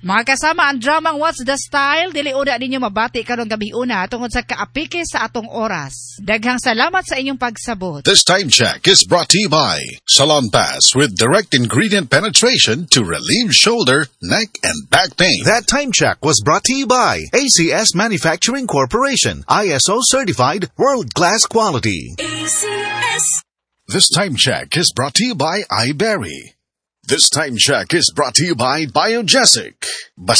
Mga kasama, ang dramang What's the Style, dili una ninyo mabati karong gabi una tungod sa kaapike sa atong oras. Daghang salamat sa inyong pagsabot. This time check is brought to you by Salon Pass with direct ingredient penetration to relieve shoulder, neck, and back pain. That time check was brought to you by ACS Manufacturing Corporation, ISO certified, world-class quality. ACS. This time check is brought to you by iBerry. This time check is brought to you by Biogesic.